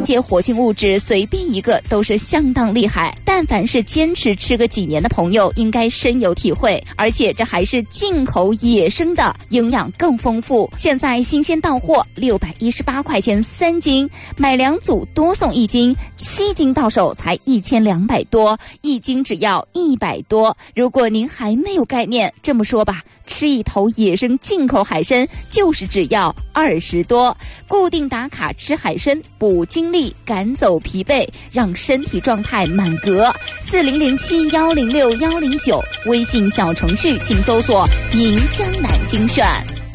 阶活性物质随便一个都是相当厉害，但凡是坚持吃个几年的朋友应该深有体会，而且这还是进口野生的，营养更丰富。现在新鲜到货，618块钱3斤，买2组多送1斤，7斤到手才1200多，1斤只要100多。如果您还没有概念，这么说吧，吃一头野生进口海参就是只要20多。固定打卡吃海参，补精力，赶走疲惫，让身体状态满格。4007106109，微信小程序请搜索宁江南精选。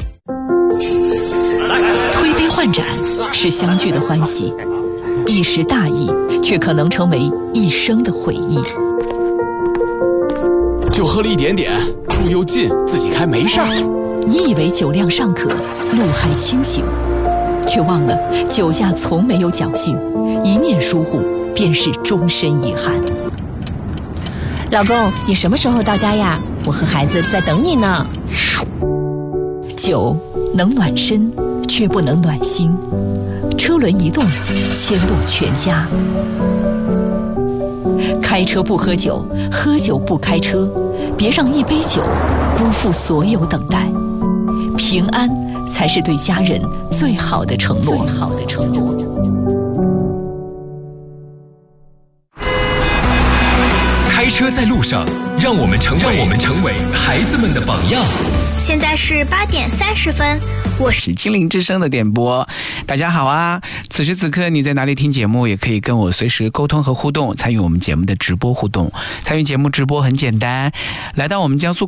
推杯换盏是相聚的欢喜，一时大意却可能成为一生的回忆。 就喝了一点点，路又近，自己开没事儿。 你以为酒量尚可，路还清醒，却忘了酒驾从没有侥幸，一念疏忽便是终身遗憾。 老公，你什么时候到家呀？我和孩子在等你呢。 酒能暖身，却不能暖心。车轮一动，牵动全家。开车不喝酒，喝酒不开车，别让一杯酒辜负所有等待。平安才是对家人最好的承诺。 开车在路上，让我们成为孩子们的榜样。 现在是8点30分，我是精灵之声的点播。大家好啊，此时此刻你在哪里听节目，也可以跟我随时沟通和互动，参与我们节目的直播互动。参与节目直播很简单，来到我们江苏